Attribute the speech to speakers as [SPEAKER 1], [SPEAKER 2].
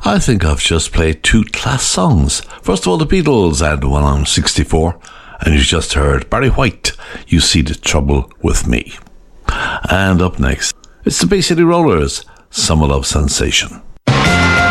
[SPEAKER 1] I think I've just played two class songs. First of all, the Beatles and When I'm 64. And you just heard Barry White, You See the Trouble With Me. And up next, it's the Bay City Rollers, Summer Love Sensation.